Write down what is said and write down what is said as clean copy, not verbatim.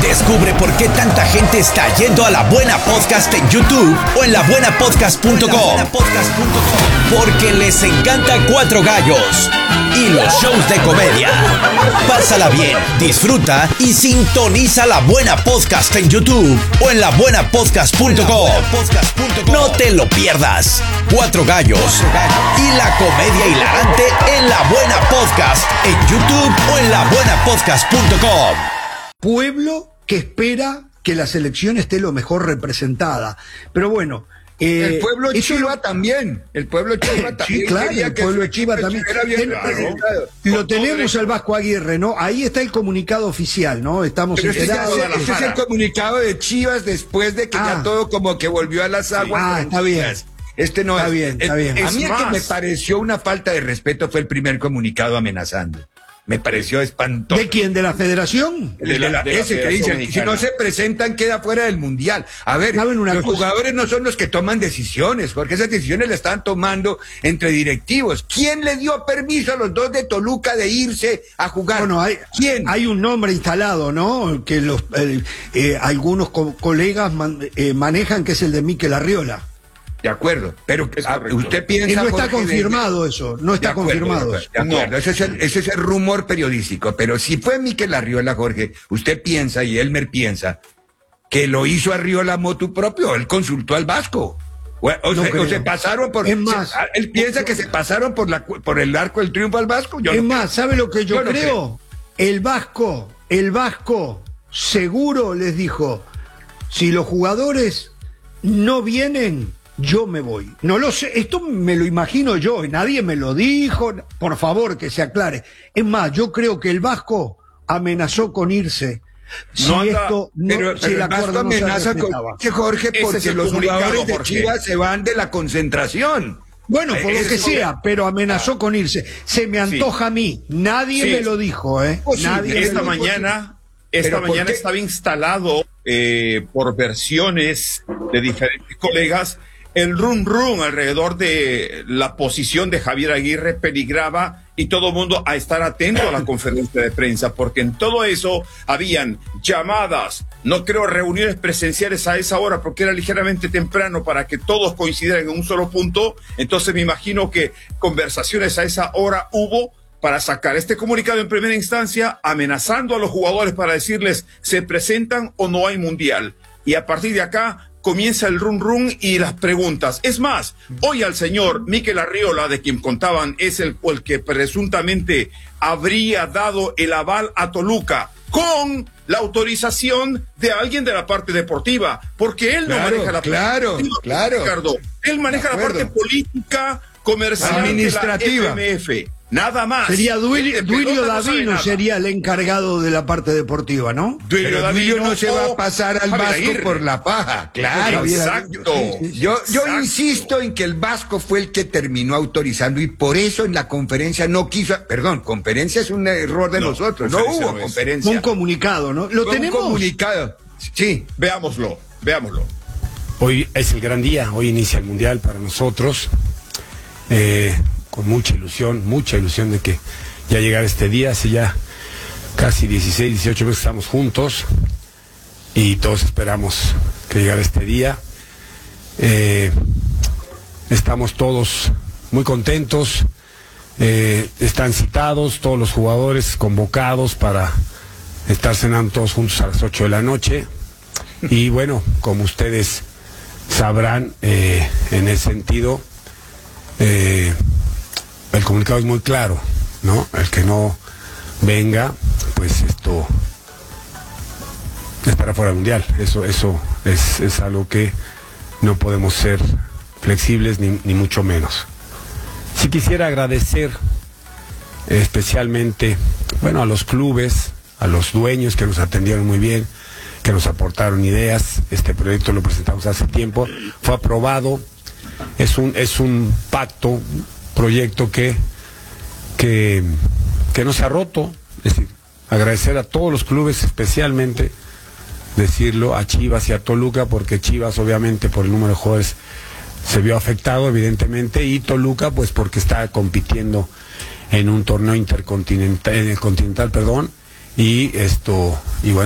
Descubre por qué tanta gente está yendo a La Buena Podcast en YouTube o en labuenapodcast.com. Porque les encanta Cuatro Gallos y los shows de comedia. Pásala bien, disfruta y sintoniza La Buena Podcast en YouTube o en labuenapodcast.com. No te lo pierdas. Cuatro Gallos y la comedia hilarante en La Buena Podcast en YouTube o en labuenapodcast.com. Pueblo que espera que la selección esté lo mejor representada. Pero bueno, el pueblo Chiva también. El pueblo Chiva también. Sí, claro, el pueblo Chiva también. Lo tenemos al Vasco Aguirre, ¿no? Ahí está el comunicado oficial, ¿no? Estamos enterados. Ese es el comunicado de Chivas después de que ya todo como que volvió a las aguas. Está bien. Este no está es. Bien, está bien. A mí el que me pareció una falta de respeto fue el primer comunicado amenazando. Me pareció espantoso. ¿De quién? ¿De la federación? Ese que dice, si no se presentan, queda fuera del mundial. A ver, los jugadores no son los que toman decisiones, porque esas decisiones las están tomando entre directivos. ¿Quién le dio permiso a los dos de Toluca de irse a jugar? Bueno, ¿Quién? Hay un nombre instalado, ¿no? Que algunos colegas manejan, que es el de Mikel Arriola. De acuerdo, pero usted piensa... Y no está confirmado eso, no está confirmado. De acuerdo, ese es el rumor periodístico, pero si fue Mikel Arriola, Jorge, usted piensa, y Elmer piensa, que lo hizo Arriola motu propio, él consultó al Vasco. O se pasaron por... Es más, él piensa que se pasaron por el arco del triunfo al Vasco. Más, ¿sabe lo que yo creo? El Vasco seguro les dijo, si los jugadores no vienen, yo me voy. No lo sé, esto me lo imagino yo, y nadie me lo dijo, por favor que se aclare. Es más, yo creo que el Vasco amenazó con irse. Pero el Vasco amenaza con irse, Jorge, porque los jugadores de Chivas se van de la concentración. Bueno, por lo que sea, pero amenazó con irse. Se me antoja a mí, nadie me lo dijo, Esta mañana estaba instalado por versiones de diferentes colegas. El rum alrededor de la posición de Javier Aguirre peligraba y todo el mundo a estar atento a la conferencia de prensa, porque en todo eso habían llamadas, no creo reuniones presenciales a esa hora, porque era ligeramente temprano para que todos coincidieran en un solo punto. Entonces me imagino que conversaciones a esa hora hubo para sacar este comunicado en primera instancia, amenazando a los jugadores para decirles se presentan o no hay mundial. Y a partir de acá comienza el rum y las preguntas. Es más, hoy al señor Mikel Arriola, de quien contaban, es el que presuntamente habría dado el aval a Toluca con la autorización de alguien de la parte deportiva, porque él no maneja la parte Ricardo. Él maneja la parte política, comercial, administrativa, de la FMF. Nada más. Sería Duilio Davino, sería el encargado de la parte deportiva, ¿no? Pero Duilio no se va a pasar al Vasco por la paja. Claro, exacto. Yo insisto en que el Vasco fue el que terminó autorizando y por eso en la conferencia no quiso. Perdón, conferencia es un error de nosotros. No hubo conferencia. Un comunicado, ¿no? ¿Lo tenemos? Un comunicado. Sí. Veámoslo. Hoy es el gran día, hoy inicia el Mundial para nosotros. Con mucha ilusión de que ya llegara este día. Hace ya casi 16, 18 meses que estamos juntos y todos esperamos que llegara este día. Estamos todos muy contentos, están citados todos los jugadores convocados para estar cenando todos juntos a las 8 de la noche y bueno, como ustedes sabrán, en ese sentido el comunicado es muy claro, ¿no? El que no venga, pues esto estará fuera del mundial. Eso es algo que no podemos ser flexibles ni mucho menos. Sí quisiera agradecer especialmente, bueno, a los clubes, a los dueños que nos atendieron muy bien, que nos aportaron ideas. Este proyecto lo presentamos hace tiempo, fue aprobado. Es un pacto, proyecto que no se ha roto. Es decir, agradecer a todos los clubes, especialmente decirlo a Chivas y a Toluca, porque Chivas obviamente por el número de jugadores se vio afectado evidentemente, y Toluca pues porque está compitiendo en un torneo intercontinental, continental, y bueno,